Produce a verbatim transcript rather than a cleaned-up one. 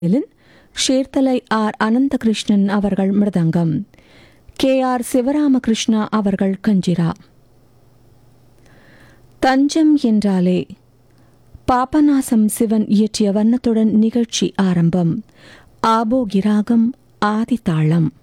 Sherthalai R Ananthakrishnan அவர்கள் மிருதங்கம், K R Sivaramakrishna அவர்கள் கஞ்சிரா. தஞ்சம் என்றாலே பாபநாசம் சிவன் இயற்றிய வண்ணத்துடன் நிகழ்ச்சி ஆரம்பம். ஆபோகிராகம் ஆதிதாளம்.